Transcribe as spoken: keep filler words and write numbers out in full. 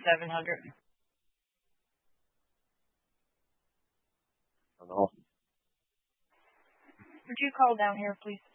seven hundred. I don't know. Would you call down here, please?